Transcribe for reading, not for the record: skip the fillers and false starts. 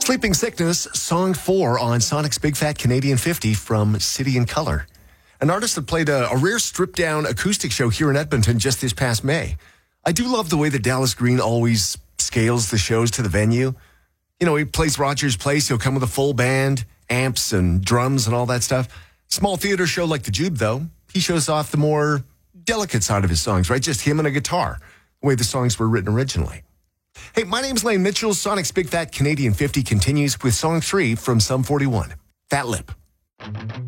Sleeping Sickness, Song 4 on Sonic's Big Fat Canadian 50 from City and Colour. An artist that played a rare stripped-down acoustic show here in Edmonton just this past May. I do love the way that Dallas Green always scales the shows to the venue. You know, he plays Rogers Place. He'll come with a full band, amps and drums and all that stuff. Small theater show like the Jube, though, he shows off the more delicate side of his songs, right? Just him and a guitar, the way the songs were written originally. Hey, my name's Lane Mitchell. Sonic's Big Fat Canadian 50 continues with Song 3 from Sum 41, Fat Lip.